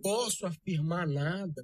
posso afirmar nada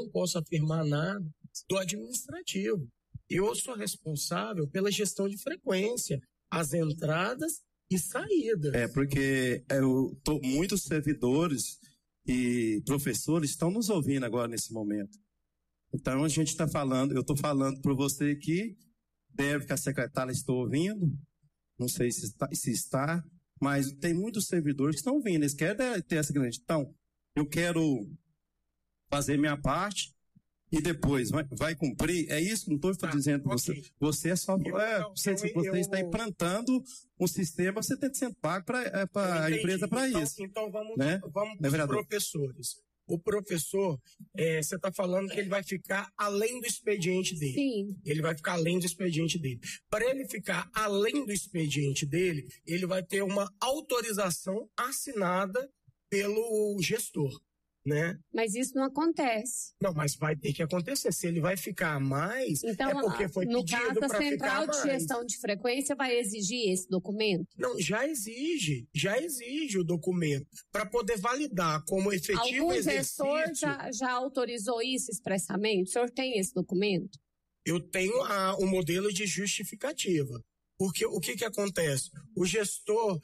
do administrativo. Eu sou responsável pela gestão de frequência, as entradas e saídas. Porque muitos servidores e professores estão nos ouvindo agora nesse momento. Então a gente está falando, eu estou falando para você que deve que a secretária está ouvindo, não sei se está, mas tem muitos servidores que estão ouvindo, eles querem ter essa grande. Então, eu quero fazer minha parte e depois vai cumprir. É isso, não estou dizendo para você. Você é só. Você está implantando um sistema, você tem que ser pago para a empresa para isso. Então vamos né? para os professores. O professor, você está falando que ele vai ficar além do expediente dele. Sim. Ele vai ficar além do expediente dele. Para ele ficar além do expediente dele, ele vai ter uma autorização assinada pelo gestor, né? Mas isso não acontece. Não, mas vai ter que acontecer. Se ele vai ficar a mais, então, é porque foi pedido para ficar mais. No caso, a Central de Gestão de Frequência vai exigir esse documento? Não, já exige o documento para poder validar como efetivo algum exercício. Algum gestor já autorizou isso expressamente? O senhor tem esse documento? Eu tenho o modelo de justificativa. Porque o que acontece? O gestor,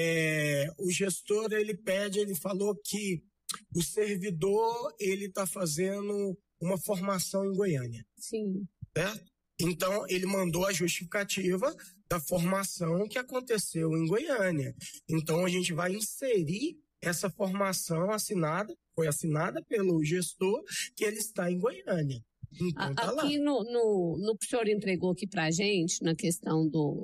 ele falou que o servidor, ele está fazendo uma formação em Goiânia. Sim. Certo? Então, ele mandou a justificativa da formação que aconteceu em Goiânia. Então, a gente vai inserir essa formação foi assinada pelo gestor, que ele está em Goiânia. Então, tá aqui lá. no que o senhor entregou aqui pra gente, na questão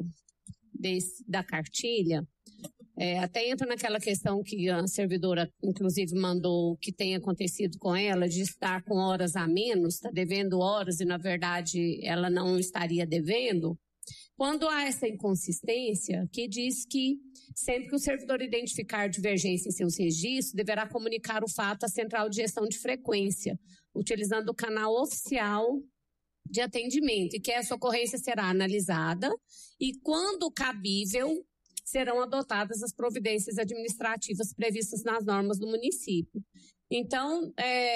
da cartilha, até entra naquela questão que a servidora, inclusive, mandou que tenha acontecido com ela, de estar com horas a menos, está devendo horas e, na verdade, ela não estaria devendo. Quando há essa inconsistência, que diz que sempre que o servidor identificar divergência em seus registros, deverá comunicar o fato à Central de Gestão de Frequência, utilizando o canal oficial de atendimento, e que essa ocorrência será analisada e, quando cabível, serão adotadas as providências administrativas previstas nas normas do município. Então,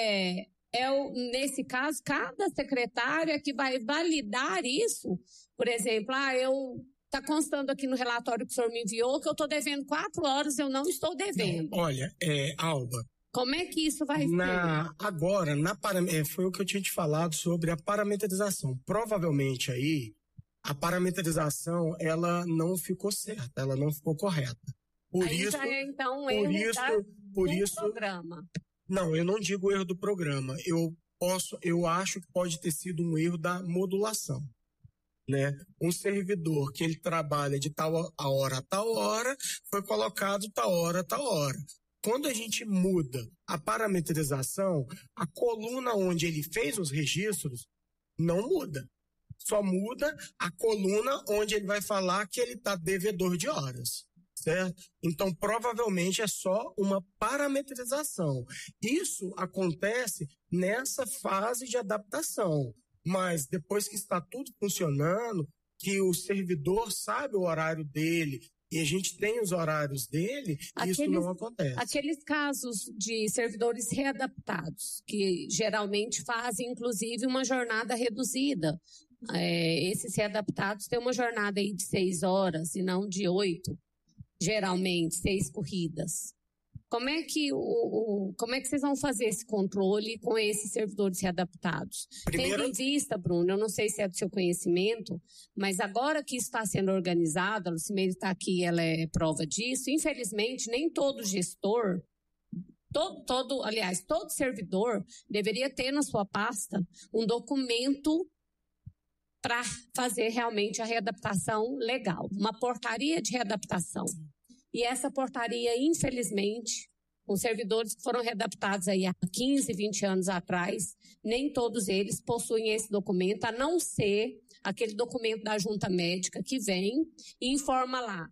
nesse caso, cada secretário é que vai validar isso. Por exemplo, está constando aqui no relatório que o senhor me enviou que eu estou devendo 4 horas, eu não estou devendo. Não, olha, Alba, como é que isso vai ser? Agora, foi o que eu tinha te falado sobre a parametrização. Provavelmente aí, a parametrização, ela não ficou certa, ela não ficou correta. Já é, então, um erro do programa. Não, eu não digo erro do programa. Eu acho que pode ter sido um erro da modulação, né? Um servidor que ele trabalha de tal hora a tal hora, foi colocado tal hora a tal hora. Quando a gente muda a parametrização, a coluna onde ele fez os registros não muda. Só muda a coluna onde ele vai falar que ele está devedor de horas, certo? Então, provavelmente é só uma parametrização. Isso acontece nessa fase de adaptação. Mas depois que está tudo funcionando, que o servidor sabe o horário dele, e a gente tem os horários dele, isso não acontece. Aqueles casos de servidores readaptados, que geralmente fazem, inclusive, uma jornada reduzida. Esses readaptados têm uma jornada aí de 6 horas e não de 8, geralmente, 6 corridas. Como é que vocês vão fazer esse controle com esses servidores readaptados? Tendo em vista, Bruno, eu não sei se é do seu conhecimento, mas agora que isso está sendo organizado, a Lucimeire está aqui, ela é prova disso, infelizmente nem todo gestor, todo servidor deveria ter na sua pasta um documento para fazer realmente a readaptação legal, uma portaria de readaptação. E essa portaria, infelizmente, com servidores que foram readaptados aí há 15, 20 anos atrás, nem todos eles possuem esse documento, a não ser aquele documento da junta médica que vem e informa lá.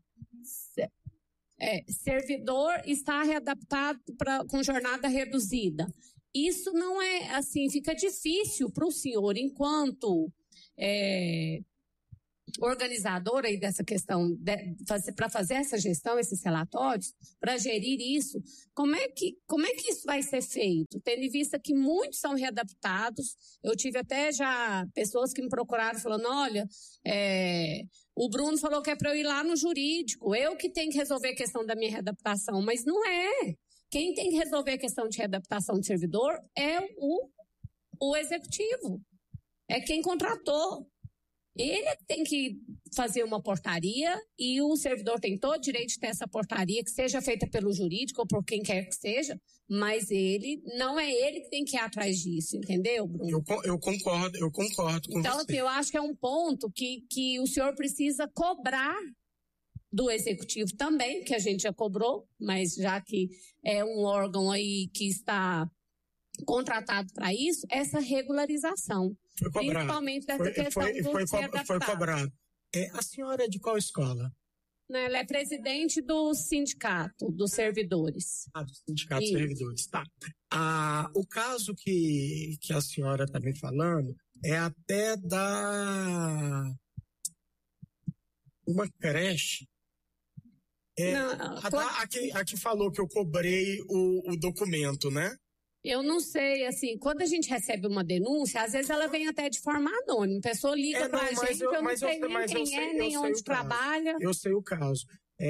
Servidor está readaptado com jornada reduzida. Isso não é assim, fica difícil para o senhor, enquanto organizadora aí dessa questão, para fazer essa gestão, esses relatórios, para gerir isso, como é que isso vai ser feito? Tendo em vista que muitos são readaptados, eu tive até já pessoas que me procuraram falando, olha, o Bruno falou que é para eu ir lá no jurídico, eu que tenho que resolver a questão da minha readaptação, mas não é. Quem tem que resolver a questão de readaptação de servidor é o executivo, é quem contratou. Ele tem que fazer uma portaria e o servidor tem todo o direito de ter essa portaria, que seja feita pelo jurídico ou por quem quer que seja, mas não é ele que tem que ir atrás disso, entendeu, Bruno? Eu concordo com então, você. Assim, eu acho que é um ponto que o senhor precisa cobrar do executivo também, que a gente já cobrou, mas já que é um órgão aí que está contratado para isso, essa regularização. Foi cobrado. Principalmente dessa questão foi cobrado. A senhora é de qual escola? Ela é presidente do sindicato dos servidores. Do sindicato dos servidores, tá. O caso que a senhora está me falando é até da uma creche. A que falou que eu cobrei o documento, né? Eu não sei, assim, quando a gente recebe uma denúncia, às vezes ela vem até de forma anônima. A pessoa liga pra gente, eu não sei nem quem é, nem onde trabalha. Eu sei o caso.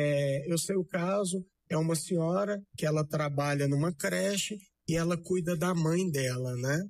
É uma senhora que ela trabalha numa creche e ela cuida da mãe dela, né?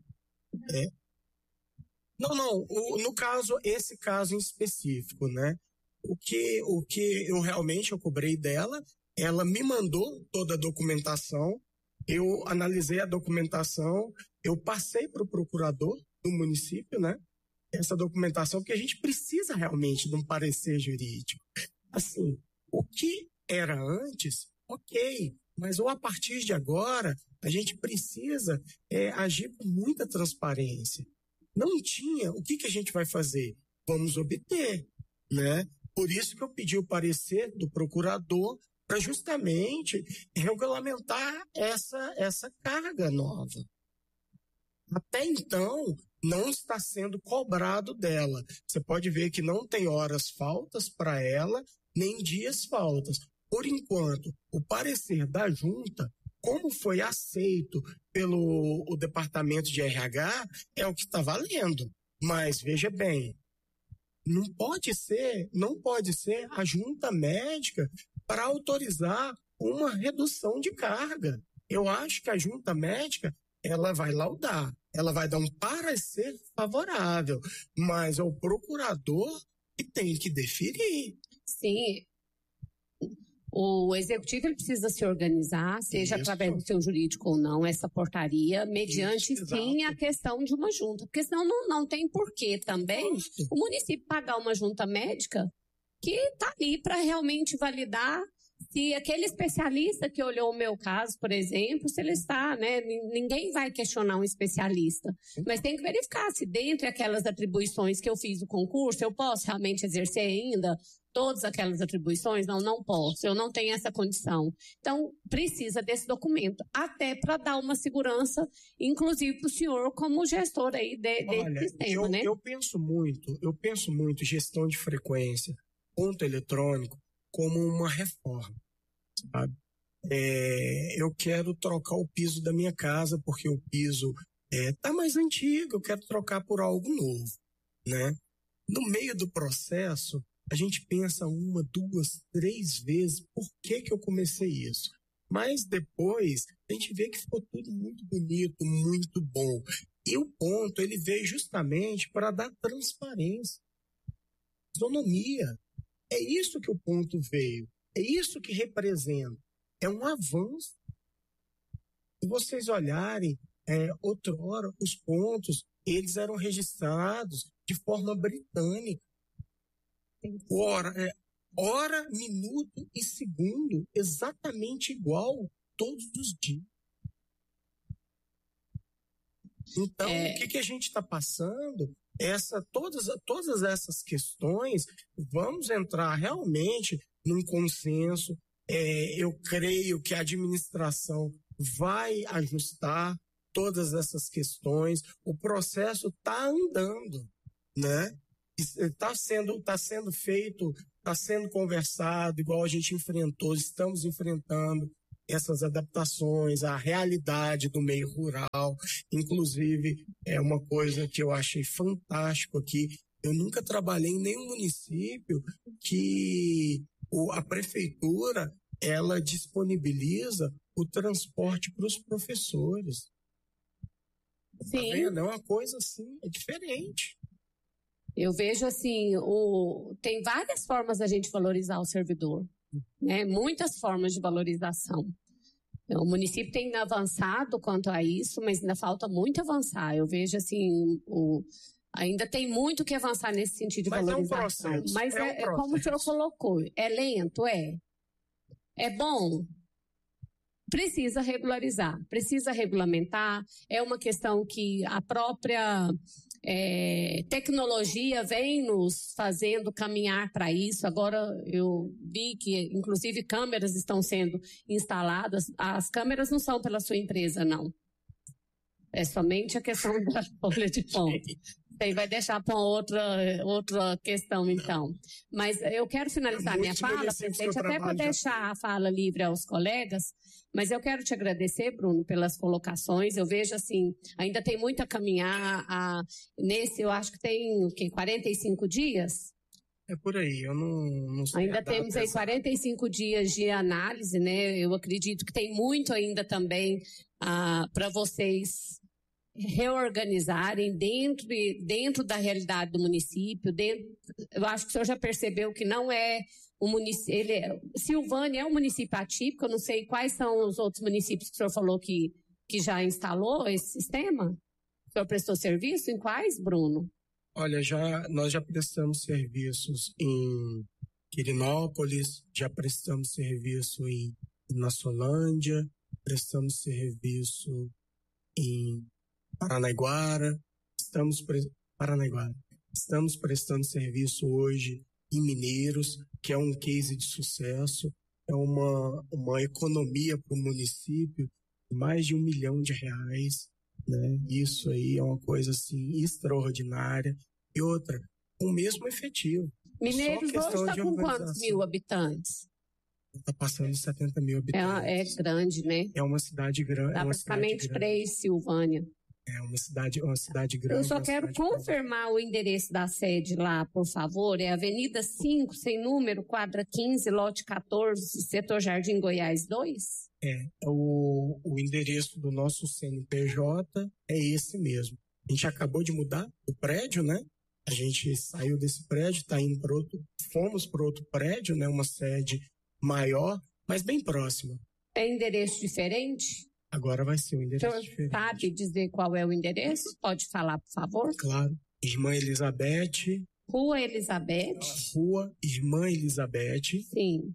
No caso, esse caso em específico, né? O que eu realmente cobrei dela, ela me mandou toda a documentação. Eu analisei a documentação, eu passei para o procurador do município, né? Essa documentação, porque a gente precisa realmente de um parecer jurídico. Assim, o que era antes, ok, mas a partir de agora, a gente precisa agir com muita transparência. Não tinha, o que a gente vai fazer? Vamos obter, né? Por isso que eu pedi o parecer do procurador para justamente regulamentar essa carga nova. Até então, não está sendo cobrado dela. Você pode ver que não tem horas faltas para ela, nem dias faltas. Por enquanto, o parecer da junta, como foi aceito pelo departamento de RH, é o que está valendo. Mas, veja bem, não pode ser a junta médica para autorizar uma redução de carga. Eu acho que a junta médica, ela vai laudar, ela vai dar um parecer favorável, mas é o procurador que tem que deferir. Sim, o executivo ele precisa se organizar, seja através do seu jurídico ou não, essa portaria, mediante sim a questão de uma junta, porque senão não tem porquê também o município pagar uma junta médica que está ali para realmente validar se aquele especialista que olhou o meu caso, por exemplo, se ele está, né? Ninguém vai questionar um especialista, mas tem que verificar se dentre aquelas atribuições que eu fiz o concurso, eu posso realmente exercer ainda todas aquelas atribuições? Não posso, eu não tenho essa condição. Então, precisa desse documento, até para dar uma segurança, inclusive para o senhor como gestor aí desse sistema, né? Eu penso muito gestão de frequência, ponto eletrônico, como uma reforma, sabe? Eu quero trocar o piso da minha casa, porque o piso está mais antigo, eu quero trocar por algo novo, né? No meio do processo, a gente pensa 1, 2, 3 vezes por que eu comecei isso. Mas depois, a gente vê que ficou tudo muito bonito, muito bom. E o ponto, ele veio justamente para dar transparência, isonomia. É isso que o ponto veio. É isso que representa. É um avanço. Se vocês olharem, outrora, os pontos, eles eram registrados de forma britânica. Hora, minuto e segundo, exatamente igual todos os dias. Então, o que a gente está passando? Todas essas questões, vamos entrar realmente num consenso. Eu creio que a administração vai ajustar todas essas questões. O processo está andando, né? Está sendo feito, está sendo conversado, igual a gente enfrentou, estamos enfrentando essas adaptações à realidade do meio rural. Inclusive, é uma coisa que eu achei fantástico aqui. Eu nunca trabalhei em nenhum município que a prefeitura ela disponibiliza o transporte para os professores. Sim. Tá vendo? É uma coisa assim, é diferente. Eu vejo assim, tem várias formas da gente valorizar o servidor, né? Muitas formas de valorização. O município tem avançado quanto a isso, mas ainda falta muito avançar. Eu vejo assim, ainda tem muito que avançar nesse sentido de valorização. É um processo. Mas é como o senhor colocou, é lento, é bom. Precisa regularizar, precisa regulamentar. É uma questão que a própria tecnologia vem nos fazendo caminhar para isso. Agora eu vi que, inclusive, câmeras estão sendo instaladas. As câmeras não são pela sua empresa, não. É somente a questão da folha de ponto. Você vai deixar para outra questão, então. Mas eu quero finalizar minha fala, presidente, até para deixar a fala livre aos colegas, mas eu quero te agradecer, Bruno, pelas colocações. Eu vejo, assim, ainda tem muito a caminhar. Eu acho que tem, 45 dias? É por aí, eu não sei. Ainda temos aí 45 dias de análise, né? Eu acredito que tem muito ainda também para vocês reorganizarem dentro da realidade do município. Eu acho que o senhor já percebeu que não é o município. Silvânia é um município atípico, eu não sei quais são os outros municípios que o senhor falou que já instalou esse sistema. O senhor prestou serviço? Em quais, Bruno? Olha, nós já prestamos serviços em Quirinópolis, já prestamos serviço em Naçolândia, prestamos serviço em Paranaiguara, estamos prestando serviço hoje em Mineiros, que é um case de sucesso, é uma economia para o município de mais de R$1 milhão, né? Isso aí é uma coisa assim extraordinária. E outra, o mesmo efetivo. Mineiros hoje está com quantos mil habitantes? Está passando de 70 mil habitantes. É grande, né? É uma cidade grande. Dá praticamente 3 Silvânia. É uma cidade grande. Eu só quero confirmar o endereço da sede lá, por favor. É Avenida 5, sem número, quadra 15, lote 14, setor Jardim Goiás 2? O endereço do nosso CNPJ é esse mesmo. A gente acabou de mudar o prédio, né? A gente saiu desse prédio, fomos para outro prédio, né? Uma sede maior, mas bem próxima. É endereço diferente? Agora vai ser um endereço diferente. Sabe dizer qual é o endereço? Pode falar, por favor? Claro. Irmã Elizabeth. Rua Elizabeth. Rua Irmã Elizabeth. Sim.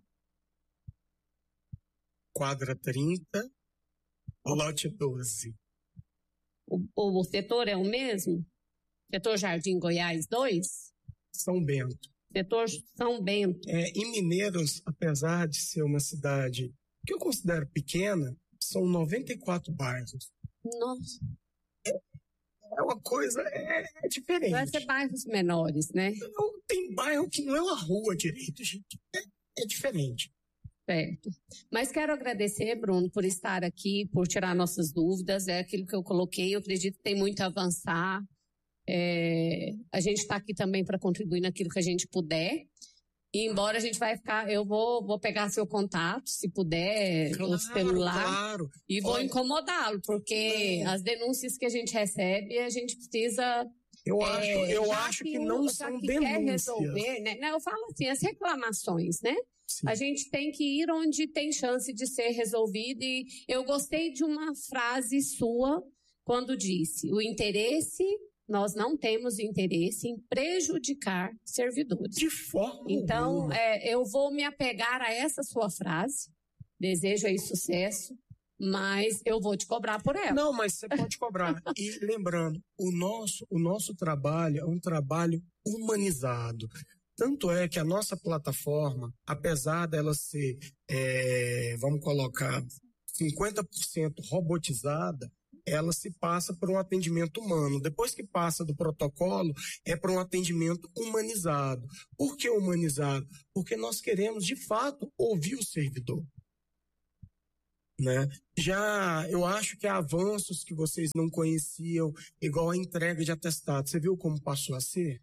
Quadra 30, lote 12. O setor é o mesmo? Setor Jardim Goiás 2? São Bento. Setor São Bento. Em Mineiros, apesar de ser uma cidade que eu considero pequena, são 94 bairros. Nossa. É uma coisa diferente. Vai ser bairros menores, né? Não, tem bairro que não é uma rua direito, gente. É diferente. Certo. Mas quero agradecer, Bruno, por estar aqui, por tirar nossas dúvidas. É aquilo que eu coloquei. Eu acredito que tem muito a avançar. A gente está aqui também para contribuir naquilo que a gente puder. E embora a gente vai ficar, eu vou pegar seu contato, se puder, o celular, claro. E vou incomodá-lo, porque as denúncias que a gente recebe, a gente precisa... Eu acho que não são denúncias. Resolver, né? Não, eu falo assim, as reclamações, né? Sim. A gente tem que ir onde tem chance de ser resolvido. E eu gostei de uma frase sua quando disse: nós não temos interesse em prejudicar servidores. De forma Então, alguma. Eu vou me apegar a essa sua frase. Desejo aí sucesso. Mas eu vou te cobrar por ela. Não, mas você pode cobrar. E lembrando, o nosso trabalho é um trabalho humanizado. Tanto é que a nossa plataforma, apesar dela ser, vamos colocar, 50% robotizada, ela se passa por um atendimento humano. Depois que passa do protocolo, é para um atendimento humanizado. Por que humanizado? Porque nós queremos, de fato, ouvir o servidor. Né? Já eu acho que há avanços que vocês não conheciam, igual a entrega de atestado. Você viu como passou a ser?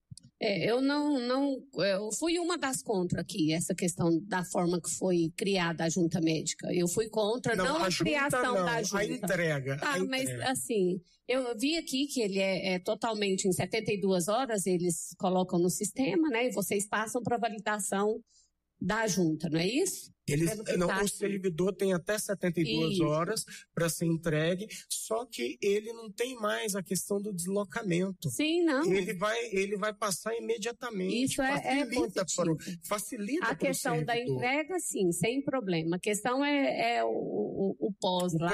Eu fui uma das contra aqui, essa questão da forma que foi criada a junta médica. Eu fui contra, não a criação da junta. A entrega. Mas assim, eu vi aqui que ele é totalmente em 72 horas, eles colocam no sistema, né? E vocês passam para validação da junta, não é isso? O servidor tem até 72 horas para ser entregue, só que ele não tem mais a questão do deslocamento. Sim, não. Ele vai passar imediatamente. Isso facilita a questão da entrega, sim, sem problema. A questão é o pós lá.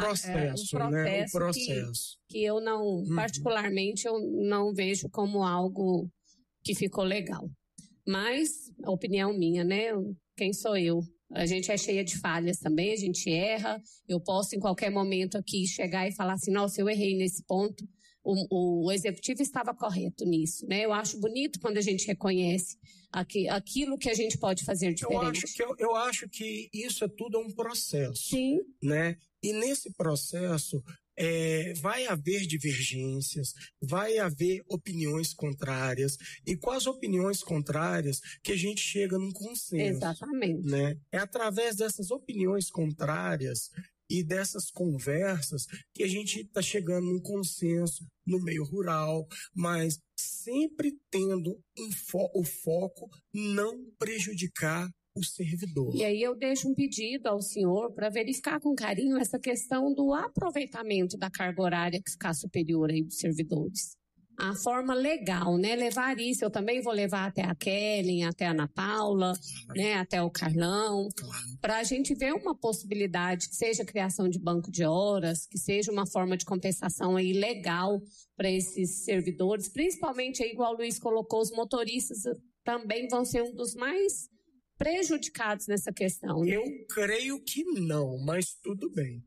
O processo. Que eu não, particularmente, eu não vejo como algo que ficou legal. Mas, a opinião minha, né? Quem sou eu? A gente é cheia de falhas também, a gente erra. Eu posso, em qualquer momento aqui, chegar e falar assim, nossa, eu errei nesse ponto. O executivo estava correto nisso, né? Eu acho bonito quando a gente reconhece aquilo que a gente pode fazer diferente. Eu acho que isso é tudo um processo. Sim. Né? E nesse processo... vai haver divergências, vai haver opiniões contrárias, e com as opiniões contrárias que a gente chega num consenso. Exatamente. Né? É através dessas opiniões contrárias e dessas conversas que a gente está chegando num consenso no meio rural, mas sempre tendo o foco não prejudicar o servidor. E aí eu deixo um pedido ao senhor para verificar com carinho essa questão do aproveitamento da carga horária que ficar superior aí dos servidores. A forma legal, né? Levar isso, eu também vou levar até a Kellen, até a Ana Paula, né? Até o Carlão, para a gente ver uma possibilidade, que seja a criação de banco de horas, que seja uma forma de compensação aí legal para esses servidores, principalmente aí, igual o Luiz colocou, os motoristas também vão ser um dos mais prejudicados nessa questão, né? Eu creio que não, mas tudo bem.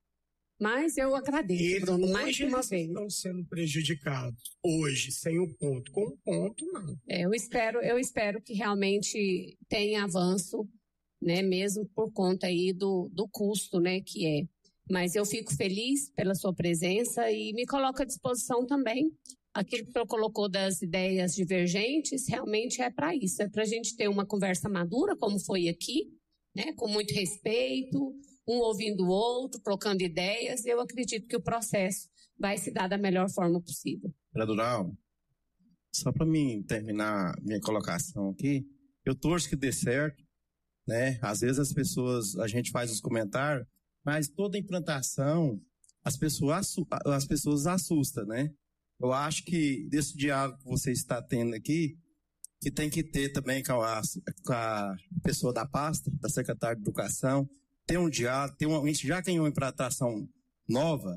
Mas eu agradeço, Bruno, mais uma vez. Eles estão sendo prejudicados hoje, sem o ponto. Com o ponto, não. Eu espero que realmente tenha avanço, né? Mesmo por conta aí do custo, né? Que é. Mas eu fico feliz pela sua presença e me coloco à disposição também. Aquilo que o senhor colocou das ideias divergentes, realmente é para isso. É para a gente ter uma conversa madura, como foi aqui, né? Com muito respeito, um ouvindo o outro, trocando ideias. Eu acredito que o processo vai se dar da melhor forma possível. Vereador, só para mim terminar minha colocação aqui, eu torço que dê certo, né? Às vezes a gente faz os comentários, mas toda implantação, as pessoas assustam, né? Eu acho que desse diálogo que você está tendo aqui, que tem que ter também com a pessoa da pasta, da secretária de Educação, ter um diálogo, a gente já tem uma implantação nova,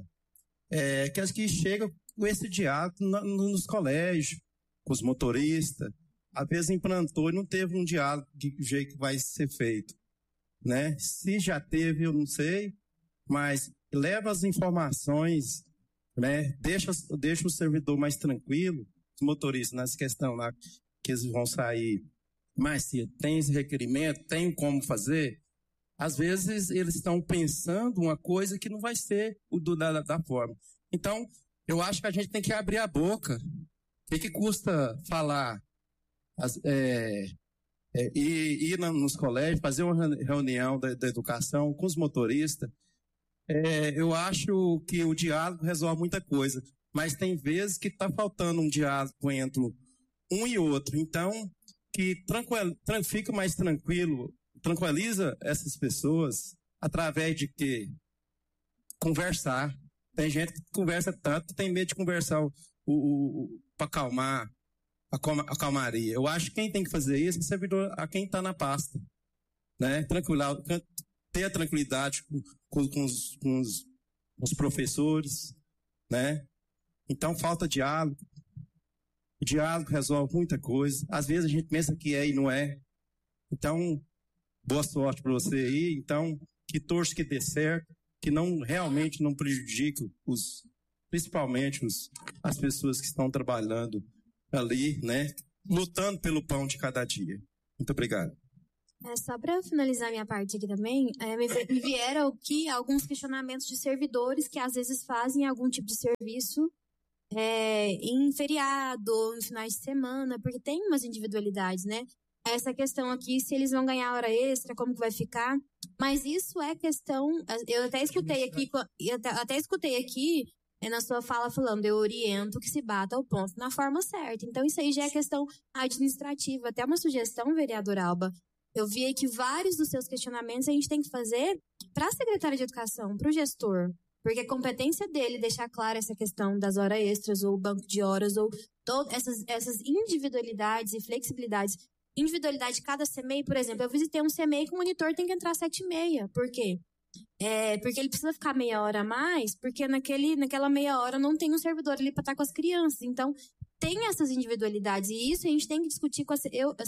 que chega com esse diálogo nos colégios, com os motoristas. Às vezes implantou e não teve um diálogo do jeito que vai ser feito, né? Se já teve, eu não sei, mas leva as informações, né? Deixa o servidor mais tranquilo, os motoristas, nessa questão lá, que eles vão sair mais cedo, tem esse requerimento, tem como fazer. Às vezes eles estão pensando uma coisa que não vai ser da forma. Então, eu acho que a gente tem que abrir a boca. O que custa falar? Ir nos colégios, fazer uma reunião da educação com os motoristas. Eu acho que o diálogo resolve muita coisa, mas tem vezes que está faltando um diálogo entre um e outro. Então, que fica mais tranquilo, tranquiliza essas pessoas através de quê? Conversar. Tem gente que conversa tanto, tem medo de conversar para acalmar a calmaria. Eu acho que quem tem que fazer isso é servidor a quem está na pasta, né? Ter a tranquilidade com os professores, né? Então, falta diálogo. O diálogo resolve muita coisa. Às vezes a gente pensa que é e não é. Então, boa sorte para você aí. Então, que torço que dê certo. que não realmente não prejudiquem principalmente as pessoas que estão trabalhando ali, né, lutando pelo pão de cada dia. Muito obrigado. Só para finalizar minha parte aqui também, me vieram aqui alguns questionamentos de servidores que às vezes fazem algum tipo de serviço em feriado ou em finais de semana, porque tem umas individualidades, né? Essa questão aqui, se eles vão ganhar hora extra, como que vai ficar, mas isso é questão, eu até escutei aqui na sua fala falando, eu oriento que se bata ao ponto na forma certa, então isso aí já é questão administrativa, até uma sugestão, vereador Alba. Eu vi aí que vários dos seus questionamentos a gente tem que fazer para a secretária de educação, para o gestor. Porque a competência dele deixar clara essa questão das horas extras ou banco de horas ou todas essas individualidades e flexibilidades. Individualidade de cada CMEI, por exemplo, eu visitei um CMEI que o monitor tem que entrar às 7h30. Por quê? Porque ele precisa ficar meia hora a mais, porque naquela meia hora não tem um servidor ali para estar com as crianças. Então, tem essas individualidades e isso a gente tem que discutir com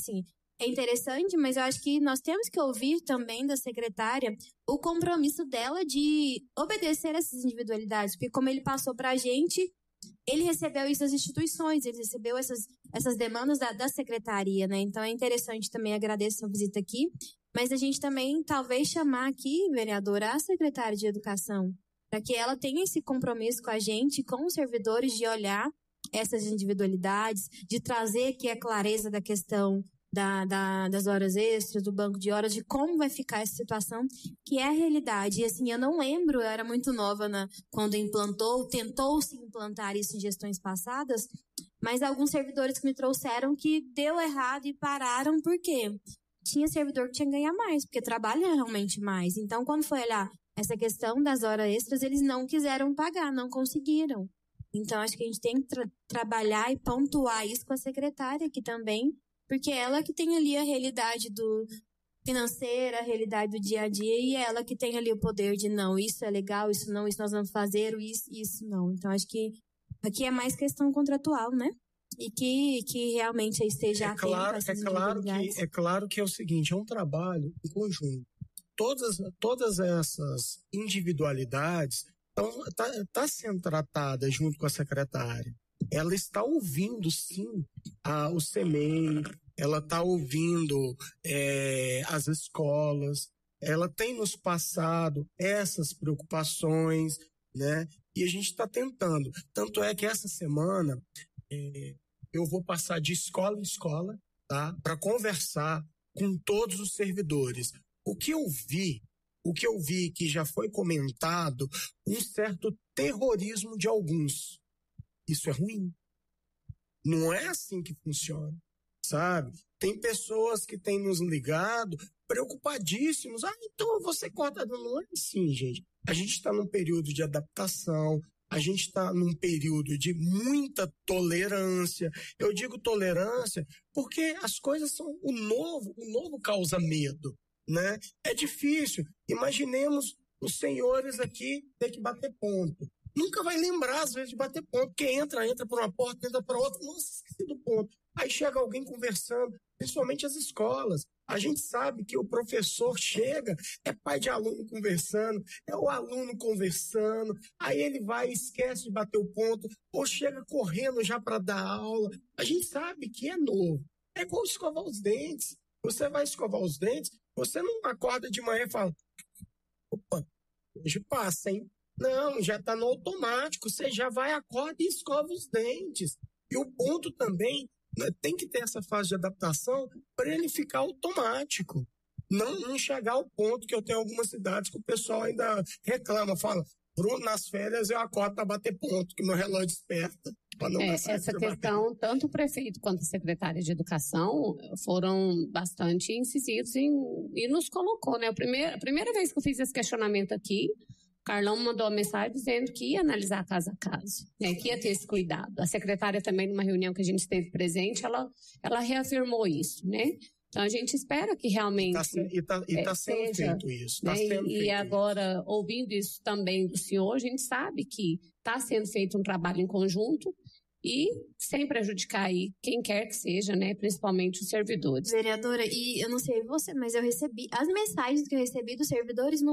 é interessante, mas eu acho que nós temos que ouvir também da secretária o compromisso dela de obedecer essas individualidades, porque como ele passou para a gente, ele recebeu isso das instituições, ele recebeu essas demandas da secretaria, né? Então é interessante também, agradeço a visita aqui, mas a gente também talvez chamar aqui, vereadora, a secretária de Educação, para que ela tenha esse compromisso com a gente, com os servidores, de olhar essas individualidades, de trazer aqui a clareza da questão das horas extras, do banco de horas, de como vai ficar essa situação, que é a realidade. E assim, eu não lembro, eu era muito nova quando tentou-se implantar isso em gestões passadas, mas alguns servidores que me trouxeram que deu errado e pararam, porque tinha servidor que tinha que ganhar mais, porque trabalha realmente mais. Então, quando foi olhar essa questão das horas extras, eles não quiseram pagar, não conseguiram. Então, acho que a gente tem que trabalhar e pontuar isso com a secretária aqui também, porque ela que tem ali a realidade financeira, a realidade do dia a dia, e ela que tem ali o poder de não, isso é legal, isso não, isso nós vamos fazer, isso não. Então, acho que aqui é mais questão contratual, né? E que realmente esteja atento a essas individualidades. É claro que é o seguinte, é um trabalho em conjunto. Todas essas individualidades estão sendo tratadas junto com a secretária. Ela está ouvindo, sim, o CMEI, ela está ouvindo as escolas, ela tem nos passado essas preocupações, né? E a gente está tentando. Tanto é que essa semana eu vou passar de escola em escola, tá? Para conversar com todos os servidores. O que eu vi que já foi comentado, um certo terrorismo de alguns. Isso é ruim. Não é assim que funciona, sabe? Tem pessoas que têm nos ligado preocupadíssimos. Então você corta. Não é assim, gente. A gente está num período de adaptação, a gente está num período de muita tolerância. Eu digo tolerância porque as coisas são o novo causa medo, né? É difícil. Imaginemos os senhores aqui ter que bater ponto. Nunca vai lembrar, às vezes, de bater ponto, porque entra por uma porta, entra por outra, nossa, esqueci do ponto. Aí chega alguém conversando, principalmente as escolas. A gente sabe que o professor chega, é pai de aluno conversando, é o aluno conversando, aí ele vai e esquece de bater o ponto, ou chega correndo já para dar aula. A gente sabe que é novo. É igual escovar os dentes. Você vai escovar os dentes, você não acorda de manhã e fala, opa, hoje passa, hein? Não, já está no automático, você já vai, acorda e escova os dentes. E o ponto também, né, tem que ter essa fase de adaptação para ele ficar automático. Não chegar ao ponto que eu tenho algumas cidades que o pessoal ainda reclama, fala, Bruno, nas férias eu acordo para bater ponto, que meu relógio desperta. Essa questão, tanto o prefeito quanto a secretária de Educação foram bastante incisivos e nos colocou, né? A primeira vez que eu fiz esse questionamento aqui, Carlão mandou uma mensagem dizendo que ia analisar caso a caso, né, que ia ter esse cuidado. A secretária também, numa reunião que a gente esteve presente, ela reafirmou isso, né? Então, a gente espera que realmente está sendo feito isso. Né? E agora, ouvindo isso também do senhor, a gente sabe que está sendo feito um trabalho em conjunto e sem prejudicar aí quem quer que seja, né, principalmente os servidores. Vereadora, e eu não sei você, mas eu recebi, as mensagens que eu recebi dos servidores não é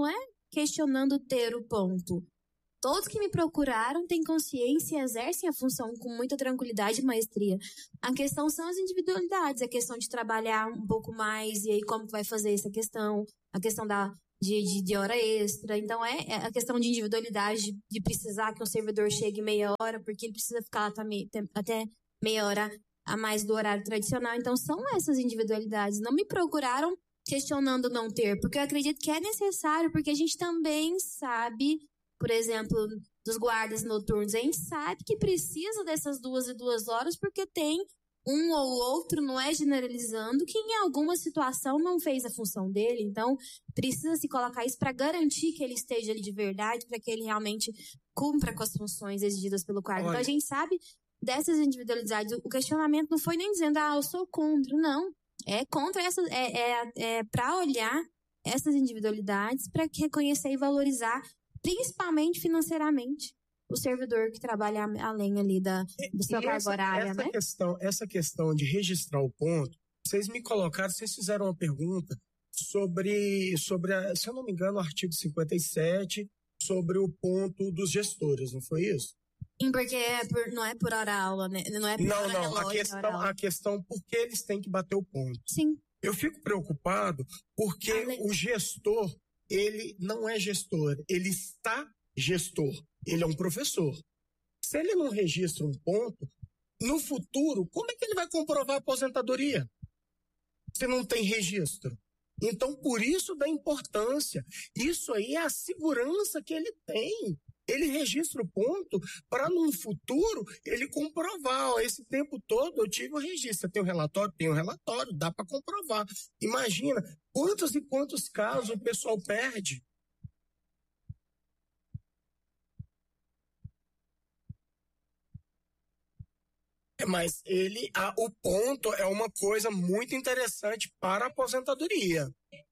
questionando ter o ponto. Todos que me procuraram têm consciência e exercem a função com muita tranquilidade e maestria. A questão são as individualidades, a questão de trabalhar um pouco mais, e aí como vai fazer essa questão, a questão de hora extra. Então, é a questão de individualidade, de precisar que um servidor chegue meia hora, porque ele precisa ficar lá até meia hora a mais do horário tradicional. Então, são essas individualidades. Não me procuraram questionando não ter, porque eu acredito que é necessário, porque a gente também sabe, por exemplo, dos guardas noturnos, a gente sabe que precisa dessas 2 e 2 horas, porque tem um ou outro, não é generalizando, que em alguma situação não fez a função dele. Então, precisa se colocar isso para garantir que ele esteja ali de verdade, para que ele realmente cumpra com as funções exigidas pelo guarda. Então, a gente sabe dessas individualidades. O questionamento não foi nem dizendo, eu sou contra. Não, é contra essas, para olhar essas individualidades, para reconhecer e valorizar, principalmente financeiramente, o servidor que trabalha além ali do seu cargo horário, né? Essa questão de registrar o ponto, vocês fizeram uma pergunta sobre se eu não me engano, o artigo 57, sobre o ponto dos gestores, não foi isso? Sim, porque não é por hora aula, né? Não é por hora relógio, a questão por que eles têm que bater o ponto. Sim. Eu fico preocupado porque o gestor, ele não é gestor, ele está gestor. Ele é um professor. Se ele não registra um ponto, no futuro, como é que ele vai comprovar a aposentadoria? Se não tem registro. Então, por isso da importância. Isso aí é a segurança que ele tem. Ele registra o ponto para, no futuro, ele comprovar. Esse tempo todo eu tive o registro. Tem um relatório, dá para comprovar. Imagina quantos e quantos casos o pessoal perde. Mas o ponto é uma coisa muito interessante para a aposentadoria.